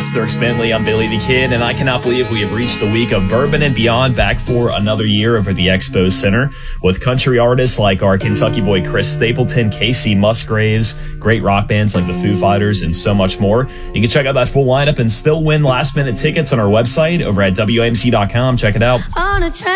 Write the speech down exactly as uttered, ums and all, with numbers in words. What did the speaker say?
That's Dierks Bentley. I'm Billy the Kid, and I cannot believe we have reached the week of Bourbon and Beyond, back for another year over the Expo Center with country artists like our Kentucky boy Chris Stapleton, Casey Musgraves, great rock bands like the Foo Fighters, and so much more. You can check out that full lineup and still win last-minute tickets on our website over at W A M C dot com. Check it out.